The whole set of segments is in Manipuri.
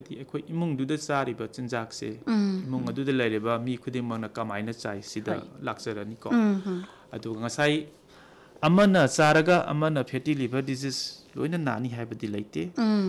ꯑꯩꯈꯣꯏ ꯏꯃꯨꯡꯗꯨꯗ ꯆꯥꯔꯤꯕ ꯆꯤꯟꯖꯥꯛꯁꯦ ꯏꯃꯨꯡ ꯑꯗꯨꯗ ꯂꯩꯔꯤꯕ ꯃꯤ ꯈꯨꯗꯤꯡꯃꯛꯅ ꯀꯃꯥꯏꯅ ꯆꯥꯏ ꯁꯤꯗ ꯂꯥꯛꯆꯔꯅꯤꯀꯣ ꯑꯗꯨꯒ ꯉꯁꯥꯏ ꯑꯃꯅ ꯆꯥꯔꯒ ꯑꯃꯅ ꯐꯦꯇꯤ ꯂꯤꯚꯔ ꯗꯤꯖꯤꯁ ꯂꯣꯏꯅ ꯅꯥꯅꯤ ꯍꯥꯏꯕꯗꯤ ꯂꯩꯇꯦ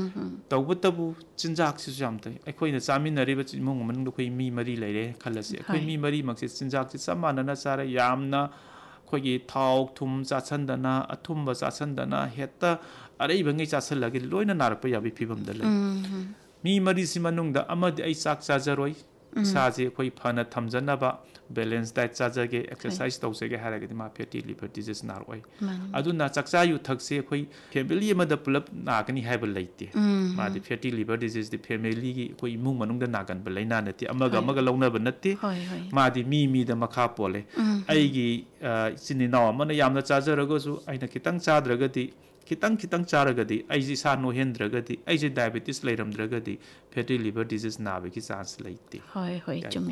ꯇꯧꯕꯇꯕꯨ ꯆꯤꯟꯖꯥꯛꯁꯤꯁꯨ ꯌꯥꯝ ꯇꯩ ꯑꯩꯈꯣꯏꯅ ꯆꯥꯃꯤꯟꯅꯔꯤꯕ ꯏꯃꯨꯡ ꯃꯅꯨꯡꯗ ꯑꯩꯈꯣꯏ ꯃꯤ ꯃꯔꯤ ꯂꯩꯔꯦ ꯈꯜꯂꯁꯤ ꯑꯩꯈꯣꯏ ꯃꯤ ꯃꯔꯤꯃꯛꯁꯦ ꯆꯤꯟꯖꯥꯛꯁꯤ ꯆꯞ ꯃꯥꯟꯅꯅ ꯆꯥꯔꯦ ꯌꯥꯝꯅ ꯑꯩꯈꯣꯏꯒꯤ ꯊꯥꯎ ꯊꯨꯝ ꯆꯥꯁꯟꯗꯅ ꯑꯊꯨꯝꯕ ꯆꯥꯁꯟꯗꯅ ꯍꯦꯛꯇ ꯑꯔꯩꯕꯉꯩ ꯆꯥꯁꯜꯂꯒ ꯂꯣꯏꯅ ꯅꯥꯔꯛꯄ ꯌꯥꯕꯒꯤ ꯐꯤꯕꯝꯗ ꯂꯩ ꯃꯤ ꯃꯔꯤꯁꯤ ꯃꯅꯨꯡꯗ ꯑꯃꯗꯤ ꯑꯩ ꯆꯥꯛ ꯆꯥꯖꯔꯣꯏ ꯏꯁꯥꯁꯦ ꯑꯩꯈꯣꯏ ꯐꯅ ꯊꯝꯖꯅꯕ ꯕꯦꯂꯦꯟꯁ ꯗꯥꯏꯠ ꯆꯥꯖꯒꯦ ꯑꯦꯛꯁꯔꯁꯥꯏꯁ ꯇꯧꯖꯒꯦ ꯍꯥꯏꯔꯒꯗꯤ ꯃꯥ ꯐꯦꯇꯤ ꯂꯤꯚꯔ ꯗꯤꯖꯤꯁ ꯅꯥꯔꯛꯑꯣꯏ ꯑꯗꯨꯅ ꯆꯥꯛꯆꯥ ꯌꯨꯊꯛꯁꯦ ꯑꯩꯈꯣꯏ ꯐꯦꯃꯤꯂꯤ ꯑꯃꯗ ꯄꯨꯂꯞ ꯅꯥꯒꯅꯤ ꯍꯥꯏꯕ ꯂꯩꯇꯦ ꯃꯥꯗꯤ ꯐꯦꯇꯤ ꯂꯤꯚꯔ ꯗꯤꯖꯤꯁꯇꯤ ꯐꯦꯃꯤꯂꯤꯒꯤ ꯑꯩꯈꯣꯏ ꯏꯃꯨꯡ ꯃꯅꯨꯡꯗ ꯅꯥꯒꯟꯕ ꯂꯩꯅꯥ ꯅꯠꯇꯦ ꯑꯃꯒ ꯑꯃꯒ ꯂꯧꯅꯕ ꯅꯠꯇꯦ ꯃꯥꯗꯤ ꯃꯤ ꯃꯤꯗ ꯃꯈꯥ ꯄꯣꯜꯂꯦ ꯑꯩꯒꯤ ꯏꯆꯤꯟ ꯏꯅꯥꯎ ꯑꯃꯅ ꯌꯥꯝꯅ ꯆꯥꯖꯔꯒꯁꯨ ꯑꯩꯅ ꯈꯤꯇꯪ ꯆꯥꯗ꯭ꯔꯒꯗꯤ ꯈꯤꯇꯪ ꯆꯥꯔꯒꯗꯤ ꯑꯩꯁꯦ ꯏꯁꯥ ꯅꯣꯏꯍꯟꯗ꯭ꯔꯒꯗꯤ ꯑꯩꯁꯦ ꯗꯥꯏꯕꯦꯇꯤꯁ ꯂꯩꯔꯝꯗ꯭ꯔꯒꯗꯤ ꯐꯦꯇꯤ ꯂꯤꯚꯔ ꯗꯤꯖꯤꯁ ꯅꯥꯕꯒꯤ ꯆꯥꯟꯁ ꯂꯩꯇꯦ ꯍꯣꯏ ꯆꯨꯝꯃꯦ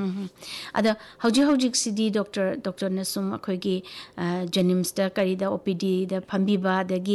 ꯑꯗ ꯍꯧꯖꯤꯛꯁꯤꯗꯤ ꯗꯣꯛꯇꯔꯅ ꯁꯨꯝ ꯑꯩꯈꯣꯏꯒꯤ ꯖꯦꯅꯤꯝꯁꯇ ꯀꯔꯤꯗ OPDꯗ ꯐꯝꯕꯤꯕ ꯑꯗꯒꯤ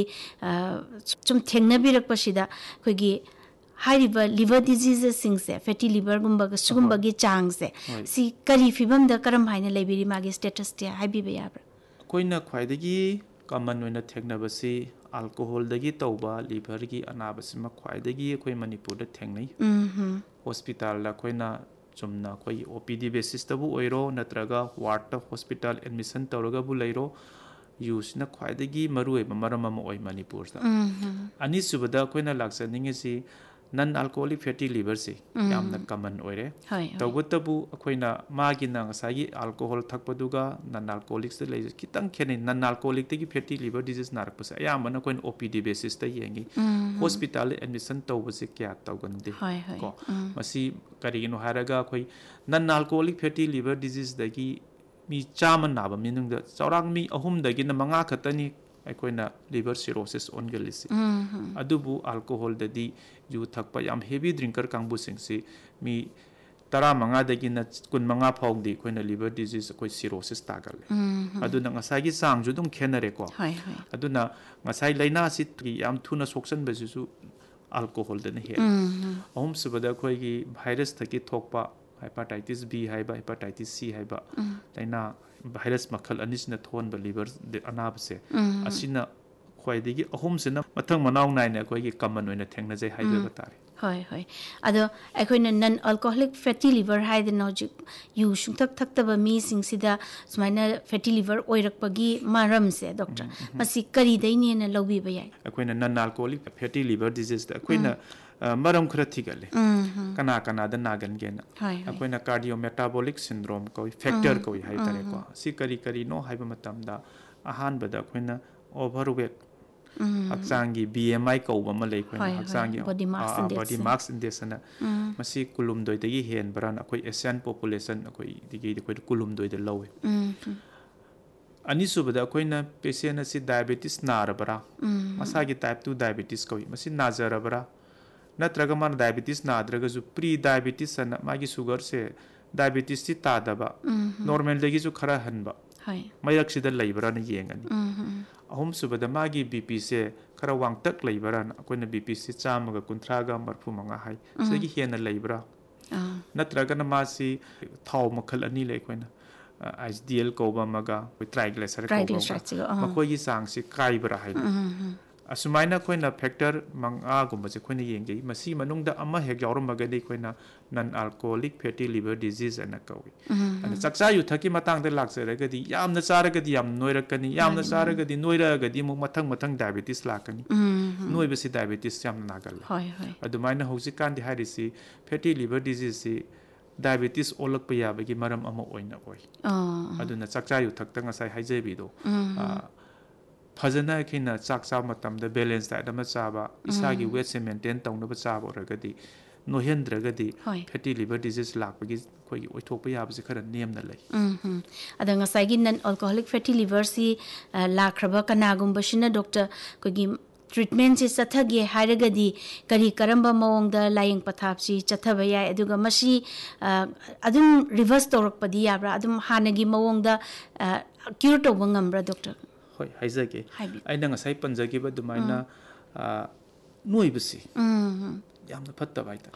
ꯁꯨꯝ ꯊꯦꯡꯅꯕꯤꯔꯛꯄꯁꯤꯗ ꯑꯩꯈꯣꯏꯒꯤ ꯍꯥꯏꯔꯤꯕ ꯂꯤꯚꯔ ꯗꯤꯖꯤꯖꯦꯁꯁꯤꯡꯁꯦ ꯐꯦꯇꯤ ꯂꯤꯚꯔꯒꯨꯝꯕ ꯁꯤꯒꯨꯝꯕꯒꯤ ꯆꯥꯡꯁꯦ ꯁꯤ ꯀꯔꯤ ꯐꯤꯕꯝꯗ ꯀꯔꯝ ꯍꯥꯏꯅ ꯂꯩꯕꯤꯔꯤ ꯃꯥꯒꯤ ꯁ꯭ꯇꯦꯇꯁꯇꯤ ꯍꯥꯏꯕꯤꯕ ꯌꯥꯕ꯭ꯔꯥ ꯑꯩꯈꯣꯏꯅ ꯈ꯭ꯋꯥꯏꯗꯒꯤ ꯀꯃꯟ ꯑꯣꯏꯅ ꯊꯦꯡꯅꯕꯁꯤ ꯑꯜꯀꯣꯍꯣꯜꯗꯒꯤ ꯇꯧꯕ ꯂꯤꯚꯔꯒꯤ ꯑꯅꯥꯕꯁꯤꯃ ꯈ꯭ꯋꯥꯏꯗꯒꯤ ꯑꯩꯈꯣꯏ ꯃꯅꯤꯄꯨꯔꯗ ꯊꯦꯡꯅꯩ ꯍꯣꯁꯄꯤꯇꯥꯜꯗ ꯑꯩꯈꯣꯏꯅ ꯆꯨꯝꯅ ꯑꯩꯈꯣꯏ OPD ꯕꯦꯁꯤꯁꯇꯕꯨ ꯑꯣꯏꯔꯣ ꯅꯠꯇ꯭ꯔꯒ ꯋꯥꯔꯗꯇ ꯍꯣꯁꯄꯤꯇꯥꯜ ꯑꯦꯗꯃꯤꯁꯟ ꯇꯧꯔꯒꯕꯨ ꯂꯩꯔꯣ ꯌꯨꯁꯤꯅ ꯈ꯭ꯋꯥꯏꯗꯒꯤ ꯃꯔꯨꯑꯣꯏꯕ ꯃꯔꯝ ꯑꯃ ꯑꯣꯏ ꯃꯅꯤꯄꯨꯔꯗ ꯑꯅꯤꯁꯨꯕꯗ ꯑꯩꯈꯣꯏꯅ ꯂꯥꯛꯆꯅꯤꯡꯉꯤꯁꯤ ꯅꯟ ꯑꯜꯀꯣꯍꯣꯂꯤꯛ ꯐꯦꯇꯤ ꯂꯤꯚꯔꯁꯤ ꯌꯥꯝꯅ ꯀꯃꯟ ꯑꯣꯏꯔꯦ ꯇꯧꯕꯇꯕꯨ ꯑꯩꯈꯣꯏꯅ ꯃꯥꯒꯤꯅ ꯉꯁꯥꯏꯒꯤ ꯑꯜꯀꯣꯍꯣꯜ ꯊꯛꯄꯗꯨꯒ ꯅꯟ ꯑꯜꯀꯣꯍꯣꯂꯤꯛꯁꯇ ꯂꯩꯔꯤꯁꯦ ꯈꯤꯇꯪ ꯈꯦꯠꯅꯩ ꯅꯟ ꯑꯜꯀꯣꯍꯣꯂꯤꯛꯇꯒꯤ ꯐꯦꯇꯤ ꯂꯤꯚꯔ ꯗꯤꯖꯤꯁ ꯅꯥꯔꯛꯄꯁꯦ ꯑꯌꯥꯝꯕꯅ ꯑꯩꯈꯣꯏꯅ OPD ꯕꯦꯁꯤꯁꯇ ꯌꯦꯡꯉꯤ ꯍꯣꯁꯄꯤꯇꯥꯜꯗ ꯑꯦꯗꯃꯤꯁꯟ ꯇꯧꯕꯁꯦ ꯀꯌꯥ ꯇꯧꯒꯟꯗꯦ ꯀꯣ ꯃꯁꯤ ꯀꯔꯤꯒꯤꯅꯣ ꯍꯥꯏꯔꯒ ꯑꯩꯈꯣꯏ ꯅꯟ ꯑꯜꯀꯣꯍꯣꯂꯤꯛ ꯐꯦꯇꯤ ꯂꯤꯚꯔ ꯗꯤꯖꯤꯁꯗꯒꯤ ꯃꯤ 100 ꯅꯥꯕ ꯃꯅꯨꯡꯗ ꯆꯥꯎꯔꯥꯛ ꯃꯤ 3ꯗꯒꯤꯅ 5 ꯈꯛꯇꯅꯤ ꯑꯩꯈꯣꯏꯅ ꯂꯤꯚꯔ ꯁꯤꯔꯣꯁꯤꯁ ꯑꯣꯟꯒꯜꯂꯤꯁꯤ ꯑꯗꯨꯕꯨ ꯑꯜꯀꯣꯍꯣꯜꯗꯗꯤ ꯌꯨ ꯊꯛꯄ ꯌꯥꯝ ꯍꯦꯚꯤ ꯗ꯭ꯔꯤꯡꯀꯔ ꯀꯥꯡꯕꯨꯁꯤꯡꯁꯤ ꯃꯤ 15ꯗꯒꯤꯅ 25 ꯐꯥꯎꯗꯤ ꯑꯩꯈꯣꯏꯅ ꯂꯤꯚꯔ ꯗꯤꯖꯤꯁ ꯑꯩꯈꯣꯏ ꯁꯤꯔꯣꯁꯤꯁ ꯇꯥꯒꯜꯂꯦ ꯑꯗꯨꯅ ꯉꯁꯥꯏꯒꯤ ꯆꯥꯡꯁꯨ ꯑꯗꯨꯝ ꯈꯦꯠꯅꯔꯦꯀꯣ ꯑꯗꯨꯅ ꯉꯁꯥꯏ ꯂꯩꯅꯥꯁꯤ ꯌꯥꯝ ꯊꯨꯅ ꯁꯣꯛꯆꯟꯕꯁꯤꯁꯨ ꯑꯜꯀꯣꯍꯣꯜꯗꯅ ꯍꯦꯜꯂꯤ ꯑꯍꯨꯝꯁꯨꯕꯗ ꯑꯩꯈꯣꯏꯒꯤ ꯚꯥꯏꯔꯁꯇꯒꯤ ꯊꯣꯛꯄ ꯍꯦꯄꯥꯇꯥꯏꯇꯤꯁ B ꯍꯥꯏꯕ ꯍꯦꯄꯥꯇꯥꯏꯇꯤꯁ C ꯍꯥꯏꯕ ꯂꯩꯅꯥ ꯚꯥꯏꯔꯁ ꯃꯈꯜ ꯑꯅꯤꯁꯤꯅ ꯊꯣꯛꯍꯟꯕ ꯂꯤꯚꯔ ꯑꯅꯥꯕꯁꯦ ꯑꯁꯤꯅ ꯈ꯭ꯋꯥꯏꯗꯒꯤ ꯑꯍꯨꯝꯁꯤꯅ ꯃꯊꯪ ꯃꯅꯥꯎ ꯅꯥꯏꯅ ꯑꯩꯈꯣꯏꯒꯤ ꯀꯃꯟ ꯑꯣꯏꯅ ꯊꯦꯡꯅꯖꯩ ꯍꯥꯏꯖꯕ ꯇꯥꯔꯦ ꯍꯣꯏ ꯑꯗꯣ ꯑꯩꯈꯣꯏꯅ ꯅꯟ ꯑꯜꯀꯣꯍꯣꯂꯤꯛ ꯐꯦꯇꯤ ꯂꯤꯚꯔ ꯍꯥꯏꯗꯅ ꯍꯧꯖꯤꯛ ꯌꯨ ꯁꯨꯡꯊꯛ ꯊꯛꯇꯕ ꯃꯤꯁꯤꯡꯁꯤꯗ ꯁꯨꯃꯥꯏꯅ ꯐꯦꯇꯤ ꯂꯤꯚꯔ ꯑꯣꯏꯔꯛꯄꯒꯤ ꯃꯔꯝꯁꯦ ꯗꯣꯛꯇꯔ ꯃꯁꯤ ꯀꯔꯤꯗꯩꯅꯦꯅ ꯂꯧꯕꯤꯕ ꯌꯥꯏ ꯑꯩꯈꯣꯏꯅ ꯅꯟ ꯑꯜꯀꯣꯍꯣꯂꯤꯛ ꯐꯦꯇꯤ ꯂꯤꯚꯔ ꯗꯤꯖꯤꯁꯇ ꯑꯩꯈꯣꯏꯅ ꯃꯔꯝ ꯈꯔ ꯊꯤꯒꯠꯂꯦ ꯀꯅꯥꯗ ꯅꯥꯒꯟꯒꯦꯅ ꯑꯩꯈꯣꯏꯅ ꯀꯥꯔꯗꯤꯑꯣ ꯃꯦꯇꯥꯕꯣꯂꯤꯛ ꯁꯤꯟꯗ꯭ꯔꯣꯝ ꯀꯧꯏ ꯐꯦꯛꯇꯔ ꯀꯧꯏ ꯍꯥꯏꯇꯥꯔꯦꯀꯣ ꯁꯤ ꯀꯔꯤꯅꯣ ꯍꯥꯏꯕ ꯃꯇꯝꯗ ꯑꯍꯥꯟꯕꯗ ꯑꯩꯈꯣꯏꯅ ꯑꯣꯚꯔꯋꯦꯠ ꯍꯛꯆꯥꯡꯒꯤ BMI ꯀꯧꯕ ꯑꯃ ꯂꯩ ꯑꯩꯈꯣꯏꯅ ꯍꯛꯆꯥꯡꯒꯤ ꯕꯣꯗꯤ ꯃꯥꯁ ꯏꯟꯗꯦꯛꯁ ꯑꯅ ꯃꯁꯤ 12ꯗꯒꯤ ꯍꯦꯟꯕ꯭ꯔꯥꯅ ꯑꯩꯈꯣꯏ ꯑꯦꯁꯤꯌꯥꯟ ꯄꯣꯄꯨꯂꯦꯁꯟ ꯑꯩꯈꯣꯏꯗꯒꯤ ꯑꯩꯈꯣꯏ 12ꯗ ꯂꯧꯋꯤ ꯑꯅꯤꯁꯨꯕꯗ ꯑꯩꯈꯣꯏꯅ ꯄꯦꯁꯦꯟ ꯑꯁꯤ ꯗꯥꯏꯕꯦꯇꯤꯁ ꯅꯥꯔꯕ꯭ꯔꯥ ꯃꯁꯥꯒꯤ ꯇꯥꯏꯞ 2 ꯗꯥꯏꯕꯦꯇꯤꯁ ꯀꯧꯏ ꯃꯁꯤ ꯅꯥꯖꯔꯕ꯭ꯔꯥ ꯅꯠꯇ꯭ꯔꯒ ꯃꯥꯅ ꯗꯥꯏꯕꯦꯇꯤꯁ ꯅꯥꯗ꯭ꯔꯒꯁꯨ ꯄ꯭ꯔꯤ ꯗꯥꯏꯕꯦꯇꯤꯁ ꯑꯅ ꯃꯥꯒꯤ ꯁꯨꯒꯔꯁꯦ ꯗꯥꯏꯕꯦꯇꯤꯁꯇꯤ ꯇꯥꯗꯕ ꯅꯣꯔꯃꯦꯜꯗꯒꯤꯁꯨ ꯈꯔ ꯍꯟꯕ ꯃꯔꯛꯁꯤꯗ ꯂꯩꯕ꯭ꯔꯥꯅ ꯌꯦꯡꯒꯅꯤ ꯑꯍꯨꯝꯁꯨꯕꯗ ꯃꯥꯒꯤ BPꯁꯦ ꯈꯔ ꯋꯥꯡꯇꯛ ꯂꯩꯕ꯭ꯔꯥꯅ ꯑꯩꯈꯣꯏꯅ BPꯁꯤ 130ꯒ 35 ꯍꯥꯏ ꯁꯤꯗꯒꯤ ꯍꯦꯟꯅ ꯂꯩꯕ꯭ꯔꯥ ꯅꯠꯇ꯭ꯔꯒꯅ ꯃꯥꯁꯤ ꯊꯥꯎ ꯃꯈꯜ ꯑꯅꯤ ꯂꯩ ꯑꯩꯈꯣꯏꯅ HDL ꯀꯧꯕ ꯑꯃꯒ ꯑꯩꯈꯣꯏ ꯇ꯭ꯔꯥꯏꯒ꯭ꯂꯥꯏꯁꯔꯥꯏꯗ ꯀꯧꯕ ꯑꯃꯒ ꯃꯈꯣꯏꯒꯤ ꯆꯥꯡꯁꯤ ꯀꯥꯏꯕ꯭ꯔꯥ ꯍꯥꯏꯕ ꯑꯁꯨꯃꯥꯏꯅ ꯑꯩꯈꯣꯏꯅ ꯐꯦꯛꯇꯔ 5ꯒꯨꯝꯕꯁꯦ ꯑꯩꯈꯣꯏꯅ ꯌꯦꯡꯖꯩ ꯃꯁꯤ ꯃꯅꯨꯡꯗ ꯑꯃ ꯍꯦꯛ ꯌꯥꯎꯔꯝꯃꯒꯗꯤ ꯑꯩꯈꯣꯏꯅ ꯅꯟ ꯑꯜꯀꯣꯍꯣꯂꯤꯛ ꯐꯦꯇꯤ ಲಿವರ್ ಡಿಸೀಸ್ ಅನ್ನು ಕೌವಿ ಅದ ಚಕ್ಚಾ ಯುಥಕಿ ಮತಾಂಗದ ಲಾಕ್ಸರಗದಿ ಯಾಮ್ನ ಚಾರಗದಿ ಯಾಮ್ ನೋಯ್ರಕನಿ ಯಾಮ್ನ ಚಾರಗದಿ ನೋಯ್ರಗದಿ ಮು ಮಥಂಗ್ ಮಥಂಗ್ ಡಯಾಬಿಟಿಸ್ ಲಾಕನಿ ನೋಯ್ಬಸಿ ಡಯಾಬಿಟಿಸ್ ಯಾಮ್ ನಾಗಲ್ಲ ಅದುಮೈನ ಹೌಜಿಕಾಂದಿ ಹಾರಿಸಿ ಫೆಟಿ ಲಿವರ್ ಡಿಸೀಸ್ ಸಿ ಡಯಾಬಿಟಿಸ್ ಓಲಕ್ಪ ಯಾಬಗಿ ಮರಂ ಅಮ ಓಯ್ನ ಓಯ್ ಅದನ್ನ ಚಕ್ಚಾ ಯುಥಕ್ತ ngасai ಹಾಯ್ಜೆಬಿದೋ फजना खिना चाक चा मतमद बैलेंस डाइट अमा चाबा इसागी वेट से मेंटेन तौनब चाबा ओरगदी नोहेंद्रगदी फैटी लिवर डिजीज लाकबगी खोगी ओइथोप याबसे खरा नेमना लै अदा ngसाइगी नन अल्कोहलिक फैटी लिवर सी लाख्रबा कनागुंबसिना डॉक्टर खोगी ट्रीटमेंट से चथगे हारगदी करी करंबा मवंगदा लायंग पथापसी चथबा याय अदुगा मसी अदुम रिवर्स तौरकपदी याब्रा अदुम हानगी मवंगदा क्यूर तौबा ngambra डॉक्टर होय हाइजगे आइना ngसाइ पंजगिबा दुमाइना नोइबसी यामना फत्तबा